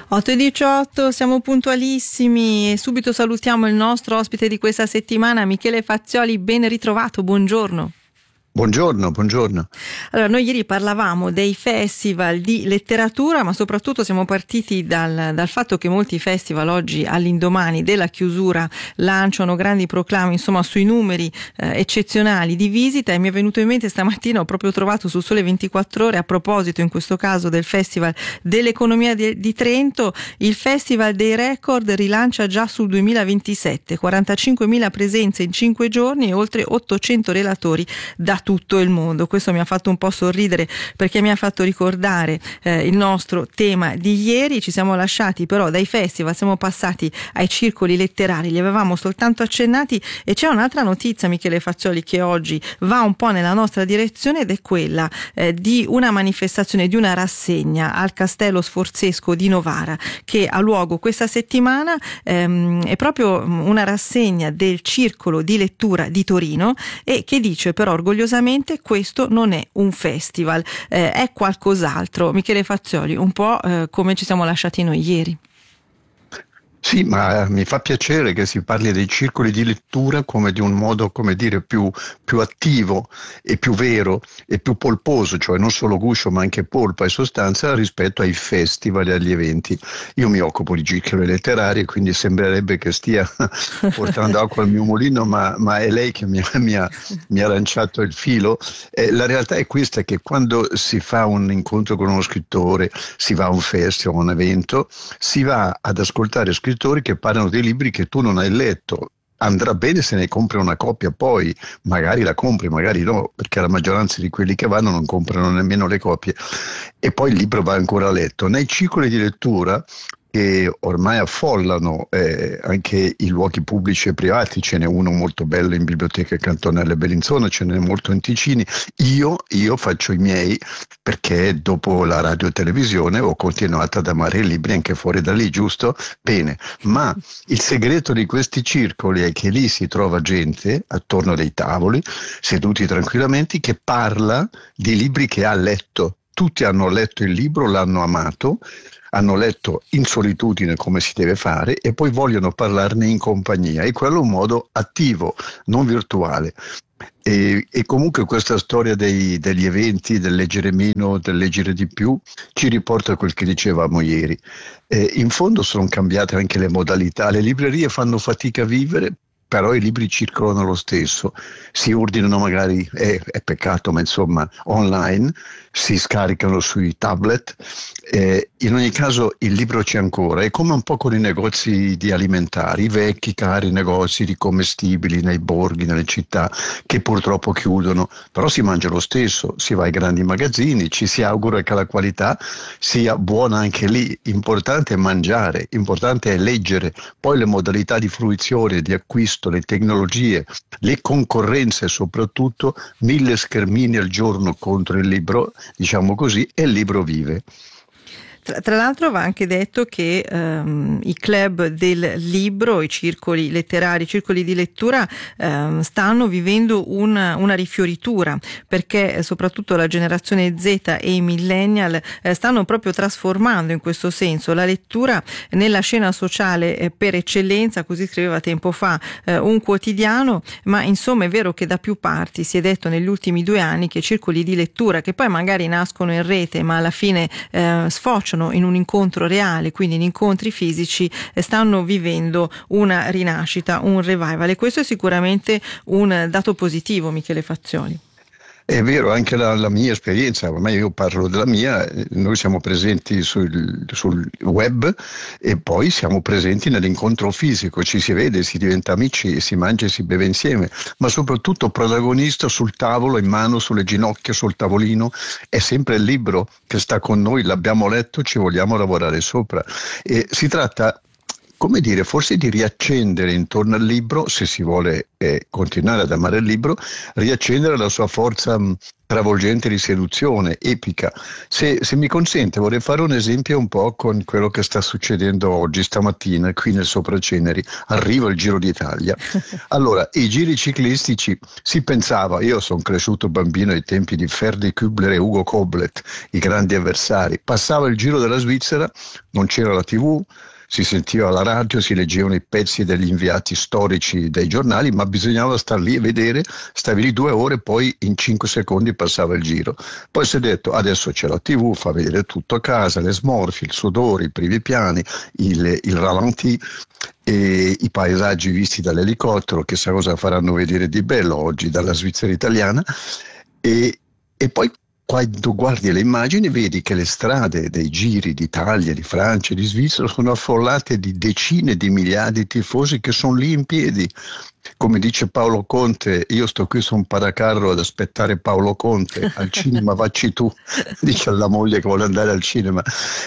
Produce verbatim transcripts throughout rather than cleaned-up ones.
otto e diciotto, siamo puntualissimi e subito salutiamo il nostro ospite di questa settimana, Michele Fazzioli. Ben ritrovato, buongiorno. Buongiorno, buongiorno. Allora, noi ieri parlavamo dei festival di letteratura, ma soprattutto siamo partiti dal, dal fatto che molti festival oggi, all'indomani della chiusura, lanciano grandi proclami, insomma, sui numeri eh, eccezionali di visita, e mi è venuto in mente stamattina, ho proprio trovato su Sole ventiquattro Ore, a proposito in questo caso del Festival dell'Economia di, di Trento, il Festival dei Record rilancia già sul duemilaventisette, quarantacinquemila presenze in cinque giorni e oltre ottocento relatori da tutto il mondo. Questo mi ha fatto un po' sorridere perché mi ha fatto ricordare eh, il nostro tema di ieri. Ci siamo lasciati però dai festival, siamo passati ai circoli letterari, li avevamo soltanto accennati, e c'è un'altra notizia, Michele Fazzioli, che oggi va un po' nella nostra direzione, ed è quella eh, di una manifestazione, di una rassegna al Castello Sforzesco di Novara che ha luogo questa settimana. Ehm, è proprio una rassegna del Circolo di Lettura di Torino, e che dice però orgogliosamente: questo non è un festival, eh, è qualcos'altro. Michele Fazzioli, un po' eh, come ci siamo lasciati noi ieri. Sì, ma mi fa piacere che si parli dei circoli di lettura come di un modo, come dire, più, più attivo e più vero e più polposo, cioè non solo guscio ma anche polpa e sostanza rispetto ai festival e agli eventi. Io mi occupo di circoli letterari, quindi sembrerebbe che stia portando acqua al mio mulino, ma, ma è lei che mi ha, mi ha, mi ha lanciato il filo. Eh, la realtà è questa, che quando si fa un incontro con uno scrittore, si va a un festival, a un evento, si va ad ascoltare scrittori che parlano dei libri che tu non hai letto. Andrà bene se ne compri una copia, poi magari la compri, magari no, perché la maggioranza di quelli che vanno non comprano nemmeno le copie, e poi il libro va ancora letto. Nei circoli di lettura, che ormai affollano eh, anche i luoghi pubblici e privati, ce n'è uno molto bello in Biblioteca Cantonella Bellinzona, ce n'è molto in Ticini. Io, io faccio i miei, perché dopo la radio e televisione ho continuato ad amare i libri anche fuori da lì, giusto? Bene, ma il segreto di questi circoli è che lì si trova gente attorno a dei tavoli, seduti tranquillamente, che parla di libri che ha letto. Tutti hanno letto il libro, l'hanno amato, hanno letto in solitudine come si deve fare, e poi vogliono parlarne in compagnia, e quello è un modo attivo, non virtuale. E, e comunque questa storia dei, degli eventi, del leggere meno, del leggere di più, ci riporta a quel che dicevamo ieri. Eh, in fondo sono cambiate anche le modalità, le librerie fanno fatica a vivere, però i libri circolano lo stesso, si ordinano magari, è, è peccato, ma insomma online, si scaricano sui tablet, eh, in ogni caso il libro c'è ancora. È come un po' con i negozi di alimentari, i vecchi cari negozi di commestibili nei borghi, nelle città, che purtroppo chiudono, però si mangia lo stesso, si va ai grandi magazzini, ci si augura che la qualità sia buona anche lì. Importante è mangiare, importante è leggere, poi le modalità di fruizione, di acquisto, le tecnologie, le concorrenze, soprattutto mille schermini al giorno contro il libro, diciamo così, e il libro vive. Tra, tra l'altro va anche detto che ehm, i club del libro, i circoli letterari, i circoli di lettura ehm, stanno vivendo una, una rifioritura, perché soprattutto la generazione Z e i millennial eh, stanno proprio trasformando in questo senso la lettura nella scena sociale eh, per eccellenza, così scriveva tempo fa eh, un quotidiano. Ma insomma è vero che da più parti si è detto negli ultimi due anni che circoli di lettura, che poi magari nascono in rete ma alla fine eh, sfociano in un incontro reale, quindi in incontri fisici, stanno vivendo una rinascita, un revival, e questo è sicuramente un dato positivo, Michele Fazzioli. È vero, anche la, la mia esperienza, ormai io parlo della mia, noi siamo presenti sul, sul web e poi siamo presenti nell'incontro fisico, ci si vede, si diventa amici, si mangia e si beve insieme, ma soprattutto protagonista sul tavolo, in mano, sulle ginocchia, sul tavolino, è sempre il libro che sta con noi, l'abbiamo letto, ci vogliamo lavorare sopra. E si tratta come dire, forse di riaccendere intorno al libro, se si vuole eh, continuare ad amare il libro, riaccendere la sua forza mh, travolgente di seduzione, epica. Se, se mi consente, vorrei fare un esempio un po' con quello che sta succedendo oggi, stamattina, qui nel Sopraceneri. Arriva il Giro d'Italia. Allora, i giri ciclistici, si pensava, io sono cresciuto bambino ai tempi di Ferdi Kübler e Ugo Koblet, i grandi avversari. Passava il Giro della Svizzera, non c'era la tivù, si sentiva la radio, si leggevano i pezzi degli inviati storici dei giornali, ma bisognava star lì e vedere, stavi lì due ore, poi in cinque secondi passava il giro. Poi si è detto, adesso c'è la tivù, fa vedere tutto a casa, le smorfie, il sudore, i primi piani, il, il ralenti, e i paesaggi visti dall'elicottero, chissà cosa faranno vedere di bello oggi dalla Svizzera italiana, e, e poi quando guardi le immagini vedi che le strade dei giri d'Italia, di Francia, di Svizzera sono affollate di decine di migliaia di tifosi che sono lì in piedi. Come dice Paolo Conte, io sto qui su un paracarro ad aspettare Paolo Conte, al cinema vacci tu, dice alla moglie che vuole andare al cinema.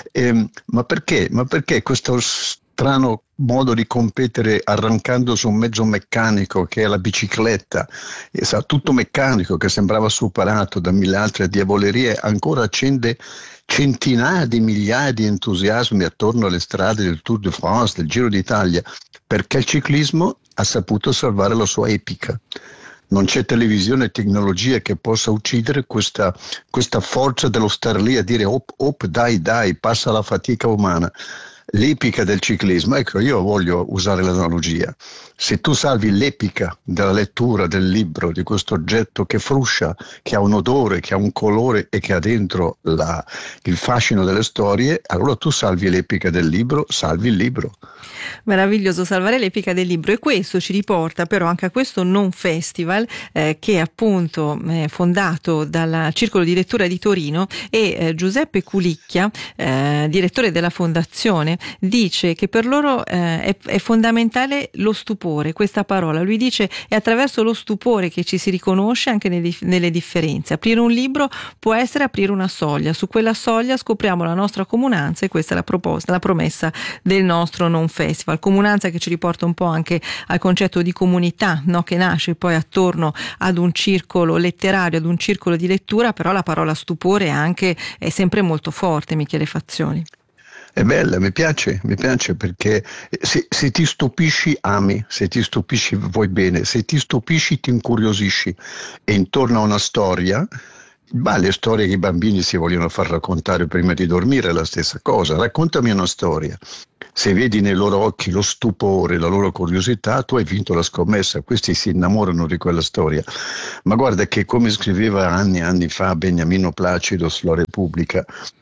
E, ma perché? Ma perché questo strano modo di competere arrancando su un mezzo meccanico che è la bicicletta, e sa, tutto meccanico che sembrava superato da mille altre diavolerie, ancora accende centinaia di migliaia di entusiasmi attorno alle strade del Tour de France, del Giro d'Italia, perché il ciclismo ha saputo salvare la sua epica. Non c'è televisione e tecnologia che possa uccidere questa, questa forza dello star lì a dire op, op, dai, dai, passa la fatica umana. L'epica del ciclismo, ecco, io voglio usare l'analogia. Se tu salvi l'epica della lettura del libro, di questo oggetto che fruscia, che ha un odore, che ha un colore e che ha dentro la, il fascino delle storie, allora tu salvi l'epica del libro, salvi il libro. Meraviglioso, salvare l'epica del libro, e questo ci riporta però anche a questo non festival eh, che è appunto eh, fondato dal Circolo di Lettura di Torino, e eh, Giuseppe Culicchia, eh, direttore della fondazione, dice che per loro eh, è, è fondamentale lo stupore, questa parola. Lui dice è attraverso lo stupore che ci si riconosce anche nelle, nelle differenze. Aprire un libro può essere aprire una soglia, su quella soglia scopriamo la nostra comunanza, e questa è la proposta, la promessa del nostro non festival. Comunanza che ci riporta un po' anche al concetto di comunità, no? Che nasce poi attorno ad un circolo letterario, ad un circolo di lettura, però la parola stupore anche è sempre molto forte, Michele Fazioni. È bella, mi piace, mi piace perché se, se ti stupisci ami, se ti stupisci vuoi bene, se ti stupisci ti incuriosisci, e intorno a una storia, ma le storie che i bambini si vogliono far raccontare prima di dormire è la stessa cosa. Raccontami una storia. Se vedi nei loro occhi lo stupore, la loro curiosità, tu hai vinto la scommessa, questi si innamorano di quella storia. Ma guarda che, come scriveva anni e anni fa Beniamino Placido sulla Repubblica,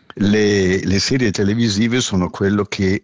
Le, le serie televisive sono quello che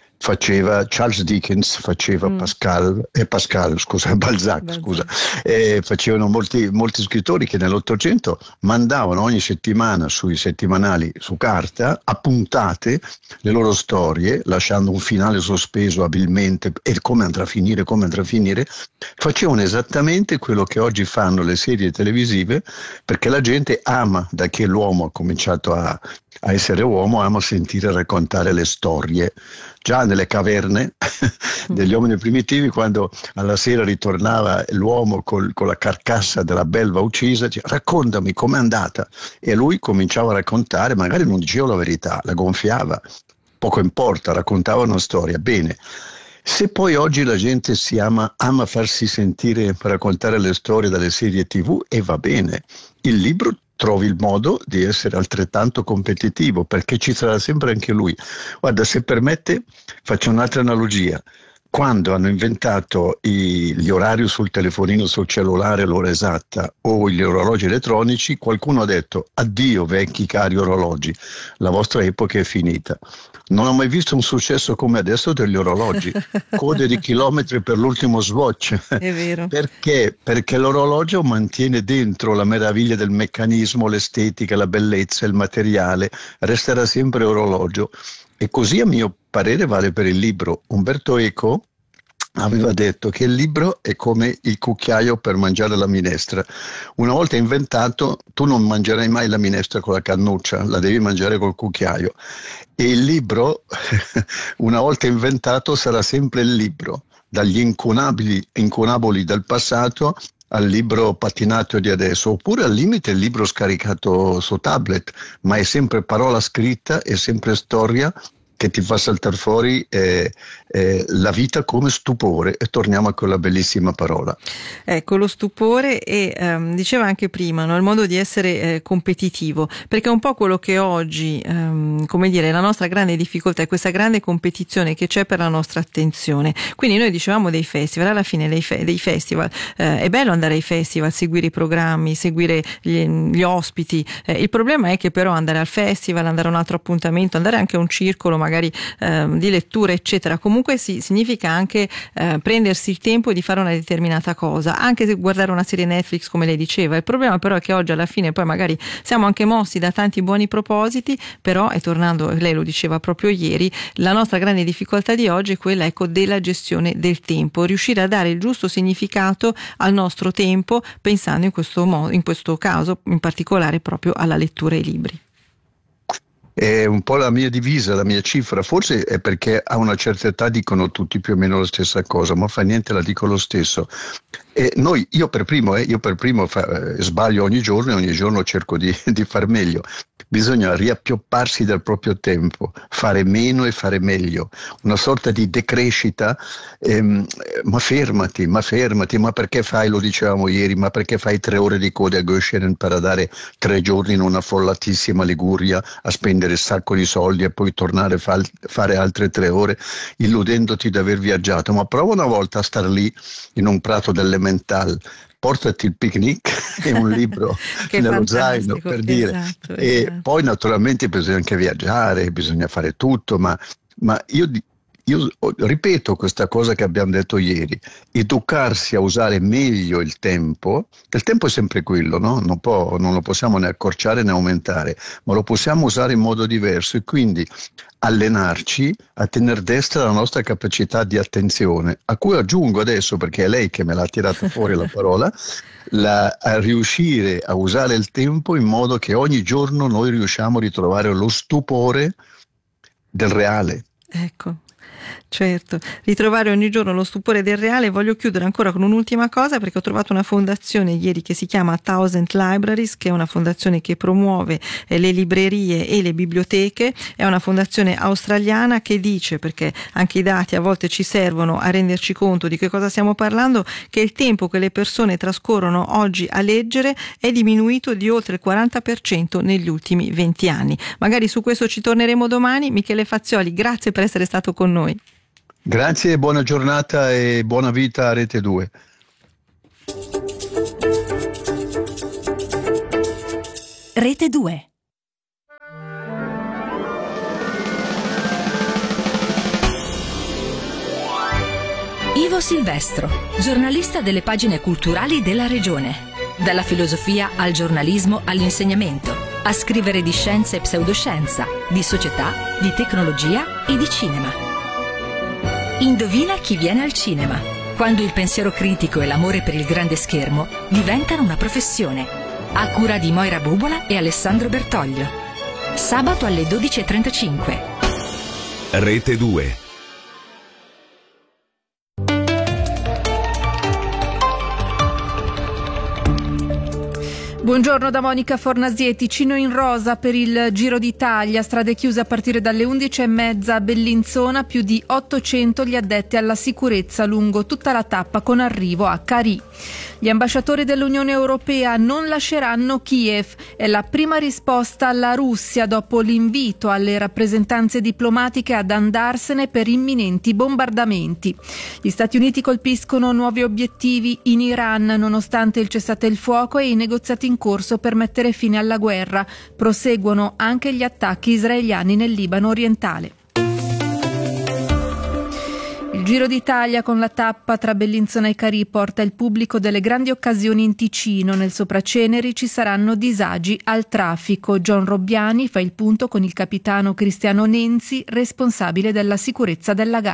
faceva Charles Dickens, faceva mm. Pascal, eh, Pascal, scusa, Balzac, Balzac. scusa, eh, facevano molti, molti scrittori che nell'Ottocento mandavano ogni settimana sui settimanali su carta, appuntate, le loro storie, lasciando un finale sospeso abilmente, e come andrà a finire, come andrà a finire, facevano esattamente quello che oggi fanno le serie televisive, perché la gente ama, da che l'uomo ha cominciato a, a essere uomo, ama sentire raccontare le storie. Già nelle caverne degli uomini primitivi, quando alla sera ritornava l'uomo col, con la carcassa della belva uccisa, diceva, raccontami com'è andata, e lui cominciava a raccontare, magari non diceva la verità, la gonfiava, poco importa, raccontava una storia. Bene, se poi oggi la gente si ama, ama farsi sentire, raccontare le storie dalle serie tivù, e va bene, il libro trovi il modo di essere altrettanto competitivo, perché ci sarà sempre anche lui. Guarda, se permette, faccio un'altra analogia. Quando hanno inventato i, gli orari sul telefonino, sul cellulare, l'ora esatta, o gli orologi elettronici, qualcuno ha detto addio vecchi cari orologi, la vostra epoca è finita. Non ho mai visto un successo come adesso degli orologi, code di chilometri per l'ultimo swatch. È vero. Perché? Perché l'orologio mantiene dentro la meraviglia del meccanismo, l'estetica, la bellezza, il materiale, resterà sempre orologio. E così, a mio parere, vale per il libro. Umberto Eco aveva detto che il libro è come il cucchiaio per mangiare la minestra. Una volta inventato, tu non mangerai mai la minestra con la cannuccia, la devi mangiare col cucchiaio. E il libro, una volta inventato, sarà sempre il libro, dagli incunabili, incunaboli del passato al libro patinato di adesso, oppure al limite il libro scaricato su tablet, ma è sempre parola scritta, è sempre storia che ti fa saltare fuori eh, eh, la vita come stupore, e torniamo a quella bellissima parola. Ecco, lo stupore, e ehm, diceva anche prima, no, il modo di essere eh, competitivo, perché è un po' quello che oggi, ehm, come dire, la nostra grande difficoltà è questa grande competizione che c'è per la nostra attenzione. Quindi noi dicevamo dei festival, alla fine dei, fe- dei festival, eh, è bello andare ai festival, seguire i programmi, seguire gli, gli ospiti, eh, il problema è che però andare al festival, andare a un altro appuntamento, andare anche a un circolo magari eh, di lettura eccetera, comunque si, significa anche eh, prendersi il tempo di fare una determinata cosa, anche se guardare una serie Netflix come lei diceva. Il problema però è che oggi alla fine poi magari siamo anche mossi da tanti buoni propositi, però, e tornando, lei lo diceva proprio ieri, la nostra grande difficoltà di oggi è quella, ecco, della gestione del tempo, riuscire a dare il giusto significato al nostro tempo, pensando in questo modo, in questo caso in particolare proprio alla lettura e ai libri. È un po' la mia divisa, la mia cifra, forse è perché a una certa età dicono tutti più o meno la stessa cosa, ma fa niente, la dico lo stesso. E noi, io per primo, eh, io per primo fa, eh, sbaglio ogni giorno e ogni giorno cerco di, di far meglio. Bisogna riappiopparsi dal proprio tempo, fare meno e fare meglio, una sorta di decrescita, ehm, ma fermati, ma fermati, ma perché fai, lo dicevamo ieri, ma perché fai tre ore di coda a Göttingen per andare tre giorni in una affollatissima Liguria a spendere un sacco di soldi e poi tornare a fa- fare altre tre ore illudendoti di aver viaggiato? Ma prova una volta a star lì in un prato dell'Emmental, portati il picnic e un libro nello zaino, per dire. Esatto, E esatto. poi naturalmente bisogna anche viaggiare, bisogna fare tutto, ma, ma io, io ripeto questa cosa che abbiamo detto ieri: educarsi a usare meglio il tempo. Il tempo è sempre quello, no? Non può, non lo possiamo né accorciare né aumentare, ma lo possiamo usare in modo diverso, e quindi allenarci a tenere destra la nostra capacità di attenzione, a cui aggiungo adesso, perché è lei che me l'ha tirata fuori la parola, la, a riuscire a usare il tempo in modo che ogni giorno noi riusciamo a ritrovare lo stupore del reale. Ecco. Certo, ritrovare ogni giorno lo stupore del reale. Voglio chiudere ancora con un'ultima cosa, perché ho trovato una fondazione ieri che si chiama Thousand Libraries, che è una fondazione che promuove eh, le librerie e le biblioteche. È una fondazione australiana che dice, perché anche i dati a volte ci servono a renderci conto di che cosa stiamo parlando, che il tempo che le persone trascorrono oggi a leggere è diminuito di oltre il quaranta per cento negli ultimi venti anni. Magari su questo ci torneremo domani. Michele Fazioli, grazie per essere stato con noi. Grazie, buona giornata e buona vita a Rete due. Rete due. Ivo Silvestro, giornalista delle pagine culturali della regione. Dalla filosofia al giornalismo all'insegnamento, a scrivere di scienza e pseudoscienza, di società, di tecnologia e di cinema. Indovina chi viene al cinema, quando il pensiero critico e l'amore per il grande schermo diventano una professione. A cura di Moira Bubola e Alessandro Bertoglio. Sabato alle dodici e trentacinque. Rete due. Buongiorno da Monica Fornasieti. Cino in rosa per il Giro d'Italia, strade chiuse a partire dalle undici e mezza a Bellinzona, più di ottocento gli addetti alla sicurezza lungo tutta la tappa con arrivo a Cari. Gli ambasciatori dell'Unione Europea non lasceranno Kiev, è la prima risposta alla Russia dopo l'invito alle rappresentanze diplomatiche ad andarsene per imminenti bombardamenti. Gli Stati Uniti colpiscono nuovi obiettivi in Iran nonostante il cessate il fuoco e i negoziati in corso per mettere fine alla guerra. Proseguono anche gli attacchi israeliani nel Libano orientale. Il Giro d'Italia con la tappa tra Bellinzona e Cari porta il pubblico delle grandi occasioni in Ticino. Nel Sopraceneri ci saranno disagi al traffico. John Robbiani fa il punto con il capitano Cristiano Nenzi, responsabile della sicurezza della gara.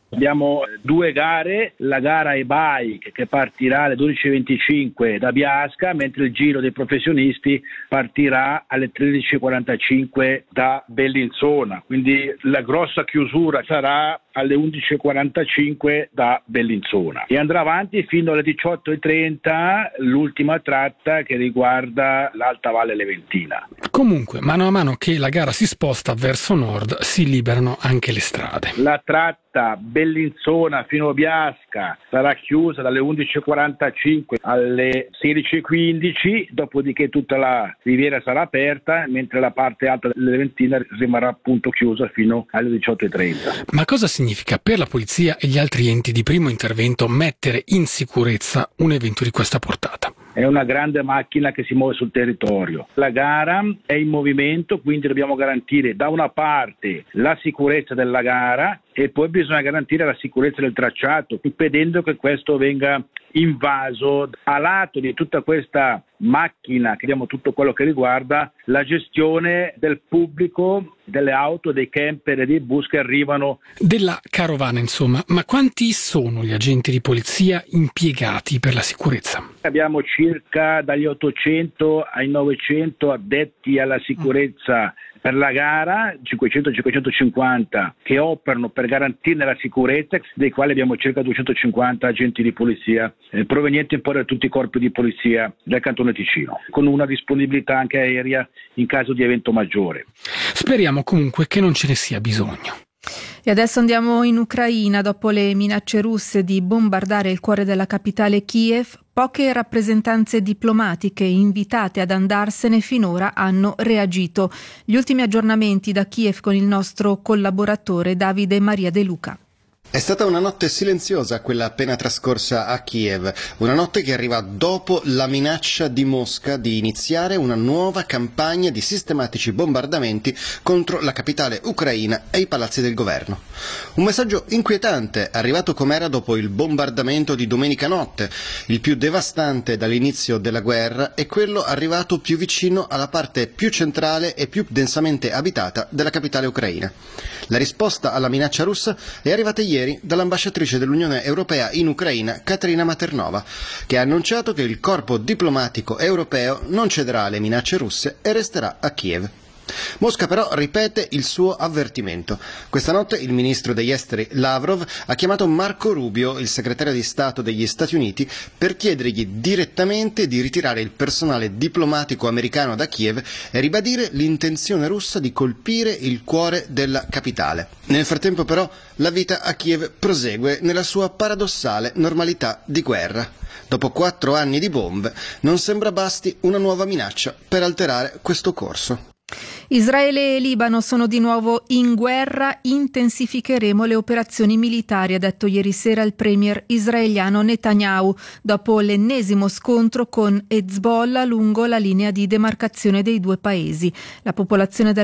Abbiamo due gare, la gara e-bike che partirà alle dodici e venticinque da Biasca, mentre il giro dei professionisti partirà alle tredici e quarantacinque da Bellinzona, quindi la grossa chiusura sarà alle undici e quarantacinque da Bellinzona e andrà avanti fino alle diciotto e trenta l'ultima tratta che riguarda l'Alta Valle Leventina. Comunque, mano a mano che la gara si sposta verso nord, si liberano anche le strade. La tratta Bellinzona fino a Biasca sarà chiusa dalle undici e quarantacinque alle sedici e quindici, dopodiché tutta la riviera sarà aperta, mentre la parte alta della Leventina rimarrà appunto chiusa fino alle diciotto e trenta. Ma cosa significa per la polizia e gli altri enti di primo intervento mettere in sicurezza un evento di questa portata? È una grande macchina che si muove sul territorio. La gara è in movimento, quindi dobbiamo garantire da una parte la sicurezza della gara e poi bisogna garantire la sicurezza del tracciato, impedendo che questo venga invaso. A lato di tutta questa macchina, che abbiamo tutto quello che riguarda la gestione del pubblico, delle auto, dei camper e dei bus che arrivano. Della carovana, insomma. Ma quanti sono gli agenti di polizia impiegati per la sicurezza? Abbiamo circa dagli ottocento ai novecento addetti alla sicurezza per la gara, cinquecento cinquecentocinquanta che operano per garantirne la sicurezza, dei quali abbiamo circa duecentocinquanta agenti di polizia eh, provenienti un po' da tutti i corpi di polizia del Cantone Ticino, con una disponibilità anche aerea in caso di evento maggiore. Speriamo comunque che non ce ne sia bisogno. E adesso andiamo in Ucraina. Dopo le minacce russe di bombardare il cuore della capitale Kiev, poche rappresentanze diplomatiche invitate ad andarsene finora hanno reagito. Gli ultimi aggiornamenti da Kiev con il nostro collaboratore Davide Maria De Luca. È stata una notte silenziosa quella appena trascorsa a Kiev, una notte che arriva dopo la minaccia di Mosca di iniziare una nuova campagna di sistematici bombardamenti contro la capitale ucraina e i palazzi del governo. Un messaggio inquietante, arrivato com'era dopo il bombardamento di domenica notte, il più devastante dall'inizio della guerra e quello arrivato più vicino alla parte più centrale e più densamente abitata della capitale ucraina. La risposta alla minaccia russa è arrivata ieri dall'ambasciatrice dell'Unione Europea in Ucraina, Katerina Maternova, che ha annunciato che il corpo diplomatico europeo non cederà alle minacce russe e resterà a Kiev. Mosca però ripete il suo avvertimento. Questa notte il ministro degli esteri Lavrov ha chiamato Marco Rubio, il segretario di Stato degli Stati Uniti, per chiedergli direttamente di ritirare il personale diplomatico americano da Kiev e ribadire l'intenzione russa di colpire il cuore della capitale. Nel frattempo però la vita a Kiev prosegue nella sua paradossale normalità di guerra. Dopo quattro anni di bombe non sembra basti una nuova minaccia per alterare questo corso. Israele e Libano sono di nuovo in guerra, intensificheremo le operazioni militari, ha detto ieri sera il premier israeliano Netanyahu, dopo l'ennesimo scontro con Hezbollah lungo la linea di demarcazione dei due paesi. La popolazione della